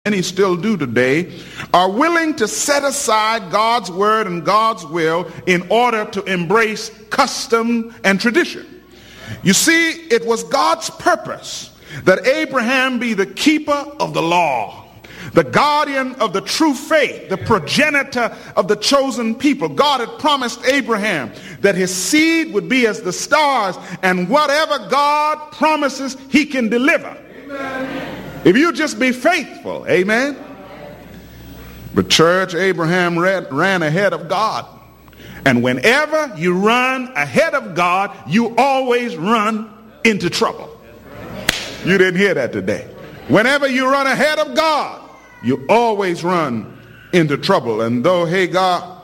many still do today, are willing to set aside God's word and God's will in order to embrace custom and tradition. You see, it was God's purpose that Abraham be the keeper of the law, the guardian of the true faith, the progenitor of the chosen people. God had promised Abraham that his seed would be as the stars, and whatever God promises, he can deliver. Amen. If you just be faithful, amen. But church, Abraham ran ahead of God. And whenever you run ahead of God, you always run into trouble. You didn't hear that today. Whenever you run ahead of God, you always run into trouble. And though Hagar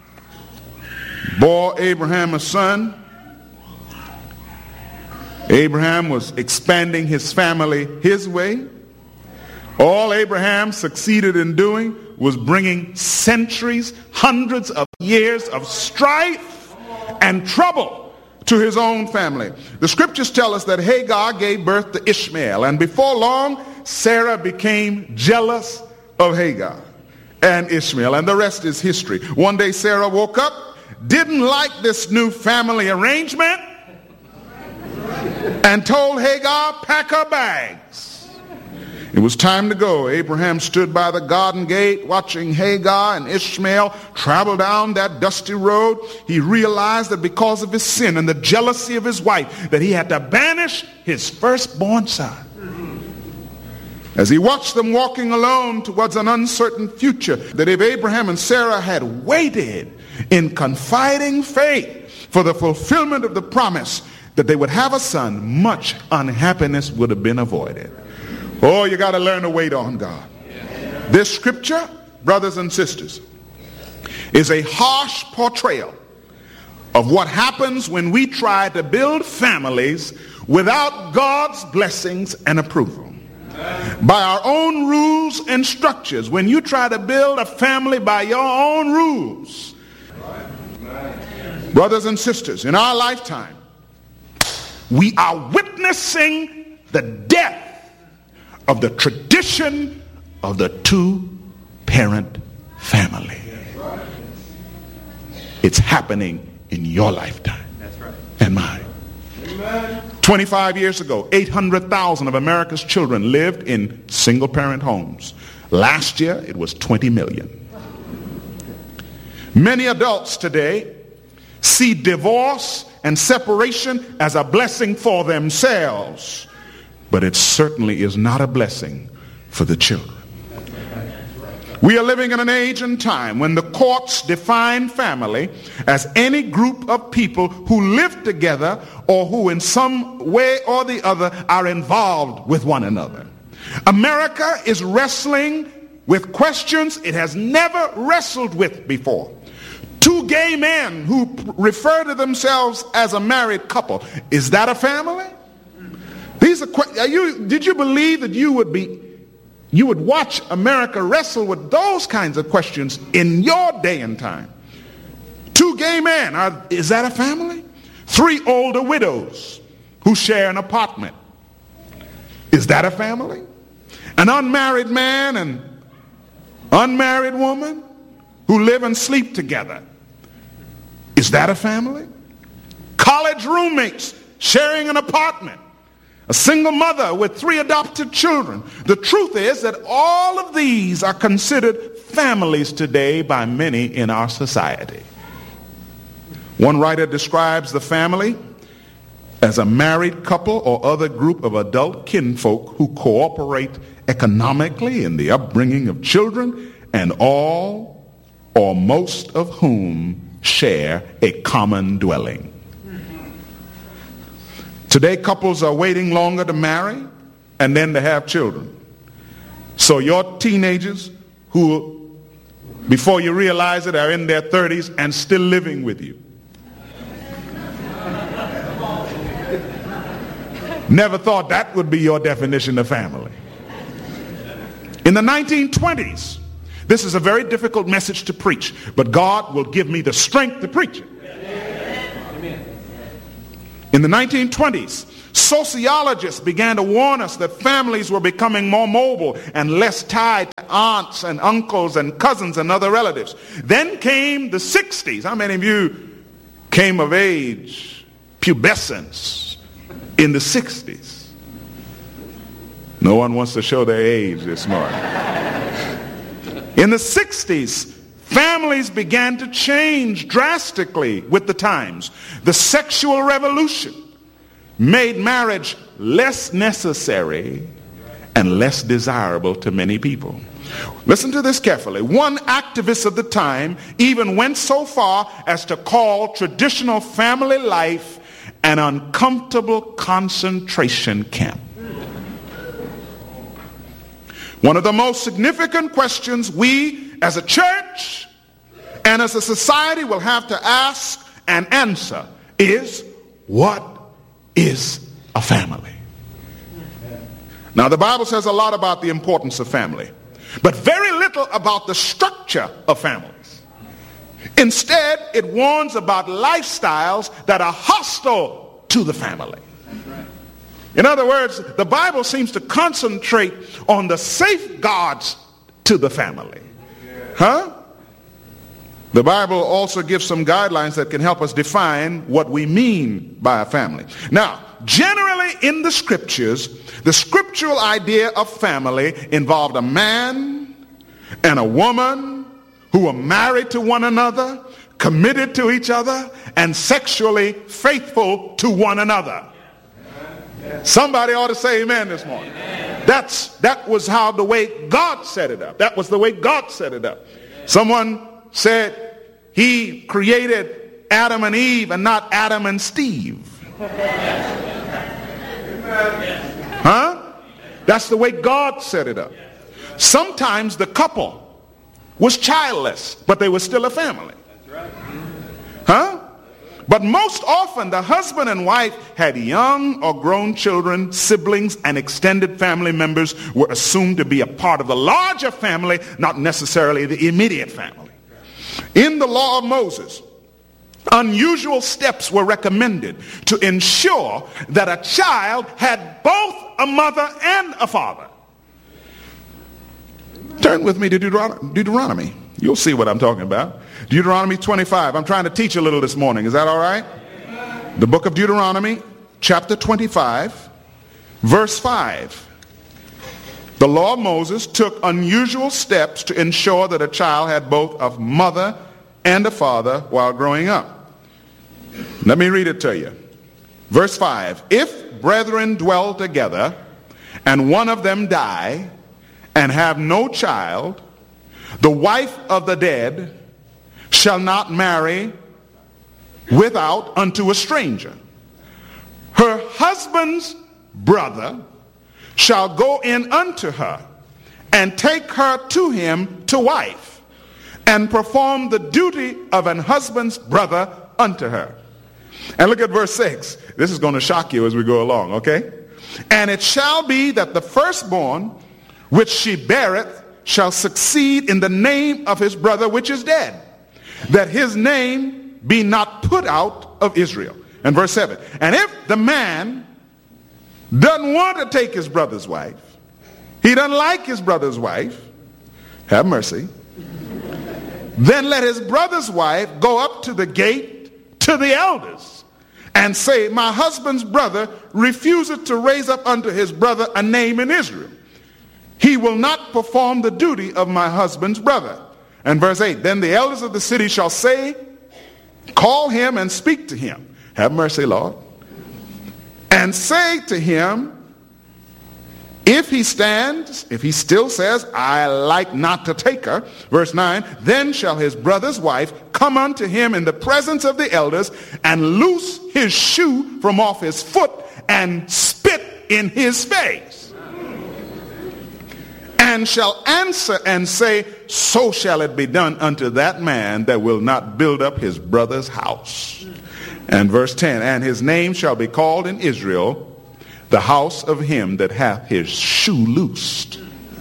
bore Abraham a son, Abraham was expanding his family his way. All Abraham succeeded in doing was bringing centuries, hundreds of years of strife and trouble to his own family. The scriptures tell us that Hagar gave birth to Ishmael, and before long, Sarah became jealous of Hagar and Ishmael, and the rest is history. One day Sarah woke up, didn't like this new family arrangement, and told Hagar, pack her bags. It was time to go. Abraham stood by the garden gate watching Hagar and Ishmael travel down that dusty road. He realized that because of his sin and the jealousy of his wife, that he had to banish his firstborn son. As he watched them walking alone towards an uncertain future, that if Abraham and Sarah had waited in confiding faith for the fulfillment of the promise that they would have a son, much unhappiness would have been avoided. Oh, you got to learn to wait on God. This scripture, brothers and sisters, is a harsh portrayal of what happens when we try to build families without God's blessings and approval. By our own rules and structures. When you try to build a family by your own rules, brothers and sisters, in our lifetime, we are witnessing the death of the tradition of the two-parent family. It's happening in your lifetime and mine. 25 years ago, 800,000 of America's children lived in single-parent homes. Last year, it was 20 million. Many adults today see divorce and separation as a blessing for themselves, but it certainly is not a blessing for the children. We are living in an age and time when the courts define family as any group of people who live together or who in some way or the other are involved with one another. America is wrestling with questions it has never wrestled with before. Two gay men who refer to themselves as a married couple. Is that a family? Did you believe that you would watch America wrestle with those kinds of questions in your day and time? Two gay men, is that a family? Three older widows who share an apartment. Is that a family? An unmarried man and unmarried woman who live and sleep together. Is that a family? College roommates sharing an apartment. A single mother with 3 adopted children. The truth is that all of these are considered families today by many in our society. One writer describes the family as a married couple or other group of adult kinfolk who cooperate economically in the upbringing of children, and all or most of whom share a common dwelling. Today, couples are waiting longer to marry and then to have children. So your teenagers who, before you realize it, are in their 30s and still living with you. Never thought that would be your definition of family. In the 1920s, this is a very difficult message to preach, but God will give me the strength to preach it. In the 1920s, sociologists began to warn us that families were becoming more mobile and less tied to aunts and uncles and cousins and other relatives. Then came the 60s. How many of you came of age, pubescence, in the 60s? No one wants to show their age this morning. In the 60s, families began to change drastically with the times. The sexual revolution made marriage less necessary and less desirable to many people. Listen to this carefully. One activist of the time even went so far as to call traditional family life an uncomfortable concentration camp. One of the most significant questions we as a church and as a society will have to ask and answer is, what is a family? Now, the Bible says a lot about the importance of family, but very little about the structure of families. Instead, it warns about lifestyles that are hostile to the family. In other words, the Bible seems to concentrate on the safeguards to the family. The Bible also gives some guidelines that can help us define what we mean by a family. Now, generally in the scriptures, the scriptural idea of family involved a man and a woman who were married to one another, committed to each other, and sexually faithful to one another. Somebody ought to say amen this morning. That was how the way God set it up. That was the way God set it up. Someone said he created Adam and Eve and not Adam and Steve. That's the way God set it up. Sometimes the couple was childless, but they were still a family. But most often the husband and wife had young or grown children, siblings, and extended family members were assumed to be a part of the larger family, not necessarily the immediate family. In the law of Moses, unusual steps were recommended to ensure that a child had both a mother and a father. Turn with me to Deuteronomy. You'll see what I'm talking about. Deuteronomy 25. I'm trying to teach a little this morning. Is that all right? The book of Deuteronomy, chapter 25, verse 5. The law of Moses took unusual steps to ensure that a child had both a mother and a father while growing up. Let me read it to you. Verse 5. If brethren dwell together, and one of them die, and have no child, the wife of the dead shall not marry without unto a stranger. Her husband's brother shall go in unto her, and take her to him to wife, and perform the duty of an husband's brother unto her. And look at verse 6. This is going to shock you as we go along, okay? And it shall be that the firstborn which she beareth shall succeed in the name of his brother which is dead, that his name be not put out of Israel. And verse 7. And if the man doesn't want to take his brother's wife, he doesn't like his brother's wife, have mercy, then let his brother's wife go up to the gate to the elders and say, my husband's brother refuseth to raise up unto his brother a name in Israel. He will not perform the duty of my husband's brother. And verse 8, then the elders of the city shall say, call him and speak to him. Have mercy, Lord. And say to him, if he stands, if he still says, I like not to take her, verse 9, then shall his brother's wife come unto him in the presence of the elders and loose his shoe from off his foot and spit in his face. And shall answer and say, so shall it be done unto that man that will not build up his brother's house. And verse 10, and his name shall be called in Israel, the house of him that hath his shoe loosed.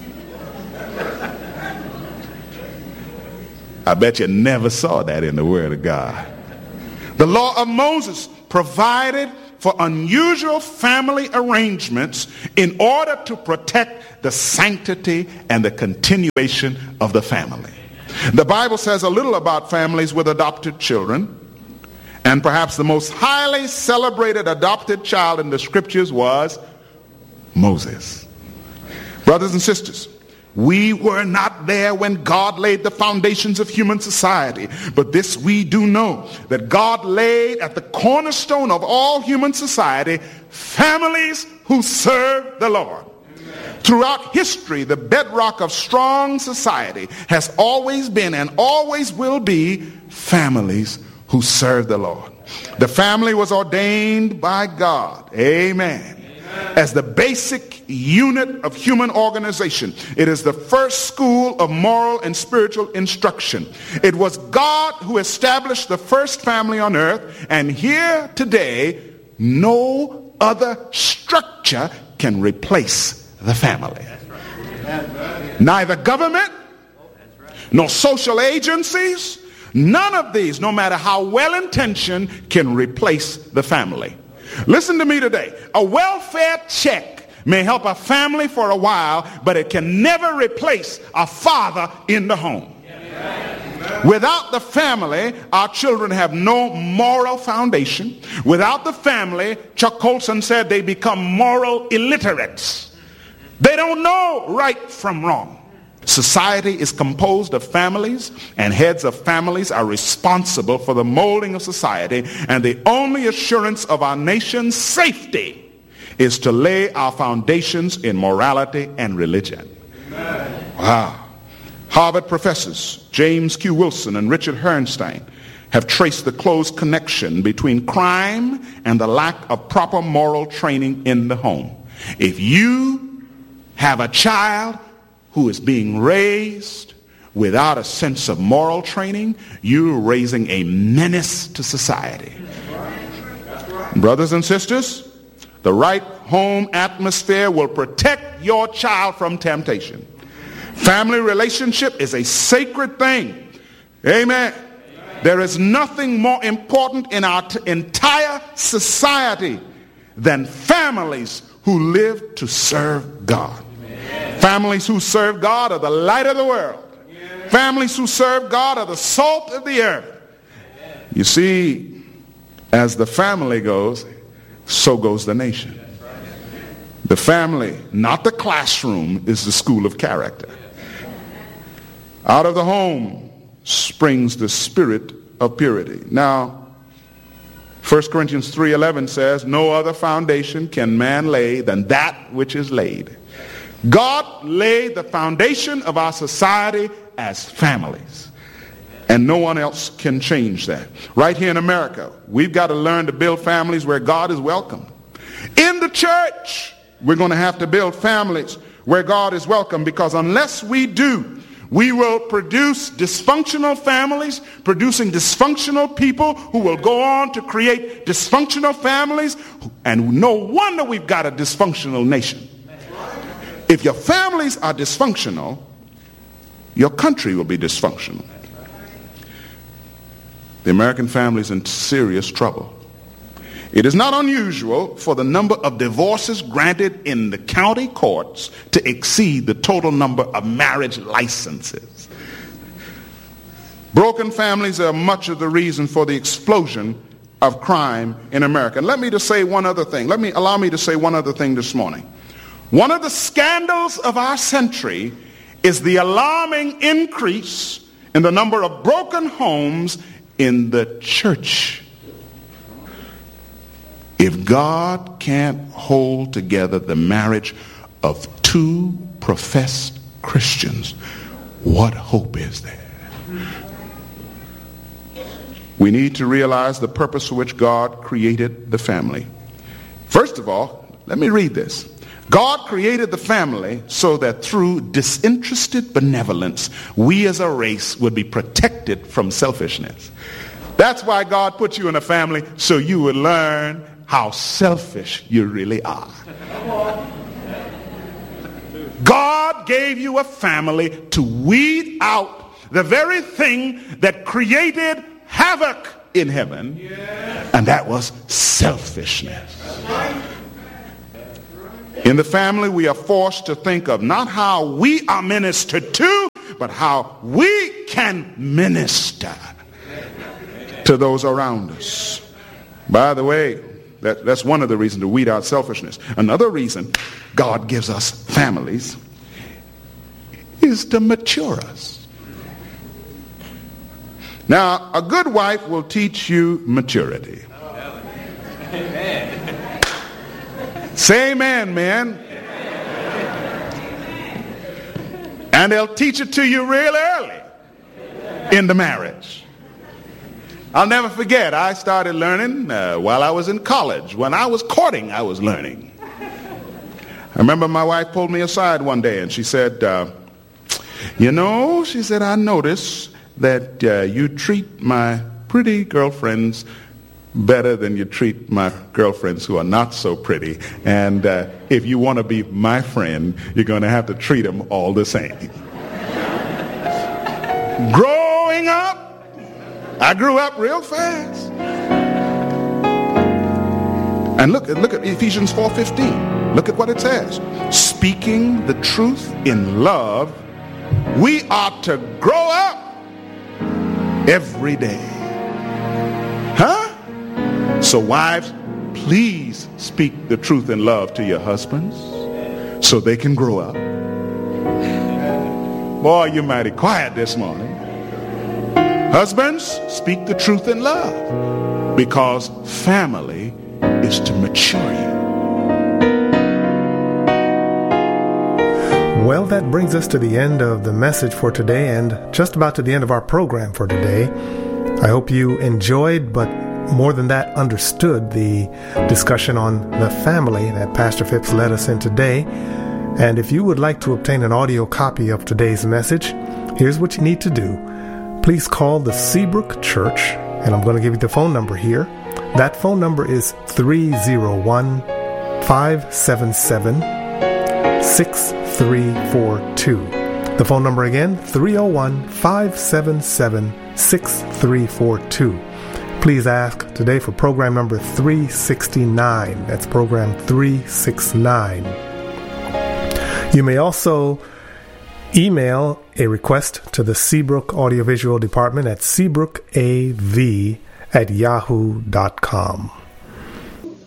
I bet you never saw that in the Word of God. The law of Moses provided for unusual family arrangements in order to protect the sanctity and the continuation of the family. The Bible says a little about families with adopted children, and perhaps the most highly celebrated adopted child in the scriptures was Moses. Brothers and sisters, we were not there when God laid the foundations of human society, but this we do know, that God laid at the cornerstone of all human society families who serve the Lord. Throughout history, the bedrock of strong society has always been and always will be families who serve the Lord. The family was ordained by God, amen, as the basic unit of human organization. It is the first school of moral and spiritual instruction. It was God who established the first family on earth, and here today, no other structure can replace the family. Neither government, nor social agencies, none of these, no matter how well-intentioned, can replace the family. Listen to me today. A welfare check may help a family for a while, but it can never replace a father in the home. Without the family, our children have no moral foundation. Without the family, Chuck Colson said, they become moral illiterates. They don't know right from wrong. Society is composed of families, and heads of families are responsible for the molding of society, and the only assurance of our nation's safety is to lay our foundations in morality and religion. Wow. Harvard professors James Q. Wilson and Richard Herrnstein have traced the close connection between crime and the lack of proper moral training in the home. If you have a child who is being raised without a sense of moral training, you're raising a menace to society. Brothers and sisters, the right home atmosphere will protect your child from temptation. Family relationship is a sacred thing. Amen. There is nothing more important in our entire society than families who live to serve God. Families who serve God are the light of the world. Families who serve God are the salt of the earth. You see, as the family goes, so goes the nation. The family, not the classroom, is the school of character. Out of the home springs the spirit of purity. Now, 1 Corinthians 3:11 says, no other foundation can man lay than that which is laid. God laid the foundation of our society as families, and no one else can change that. Right here in America, we've got to learn to build families where God is welcome. In the church, we're going to have to build families where God is welcome, because unless we do, we will produce dysfunctional families, producing dysfunctional people who will go on to create dysfunctional families, and no wonder we've got a dysfunctional nation. If your families are dysfunctional, your country will be dysfunctional. The American family is in serious trouble. It is not unusual for the number of divorces granted in the county courts to exceed the total number of marriage licenses. Broken families are much of the reason for the explosion of crime in America. And let me just say one other thing. Allow me to say one other thing this morning. One of the scandals of our century is the alarming increase in the number of broken homes in the church. If God can't hold together the marriage of two professed Christians, what hope is there? We need to realize the purpose for which God created the family. First of all, let me read this. God created the family so that through disinterested benevolence, we as a race would be protected from selfishness. That's why God put you in a family, so you would learn how selfish you really are. God gave you a family to weed out the very thing that created havoc in heaven, and that was selfishness. In the family, we are forced to think of not how we are ministered to, but how we can minister to those around us. By the way, that's one of the reasons to weed out selfishness. Another reason God gives us families is to mature us. Now, a good wife will teach you maturity. Amen. Say amen, man. And they'll teach it to you real early in the marriage. I'll never forget, I started learning while I was in college. When I was courting, I was learning. I remember my wife pulled me aside one day and she said, she said, I notice that you treat my pretty girlfriends better than you treat my girlfriends who are not so pretty. And if you want to be my friend, you're going to have to treat them all the same. Growing up, I grew up real fast. And look at Ephesians 4:15. Look at what it says. Speaking the truth in love, we ought to grow up every day. Huh? So wives, please speak the truth in love to your husbands so they can grow up. Boy, you're mighty quiet this morning. Husbands, speak the truth in love because family is to mature you. Well, that brings us to the end of the message for today and just about to the end of our program for today. I hope you enjoyed, but more than that, understood the discussion on the family that Pastor Phipps led us in today. And if you would like to obtain an audio copy of today's message, here's what you need to do. Please call the Seabrook Church, and I'm going to give you the phone number here. That phone number is 301-577-6342. The phone number again, 301-577-6342. Please ask today for program number 369. That's program 369. You may also email a request to the Seabrook Audiovisual Department at seabrookav@yahoo.com.